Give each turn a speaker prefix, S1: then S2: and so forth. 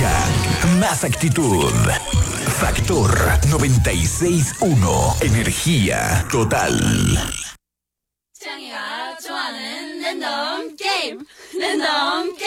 S1: música, más actitud. Factor 96.1. Energía total.
S2: 창이가 좋아하는 랜덤 게임.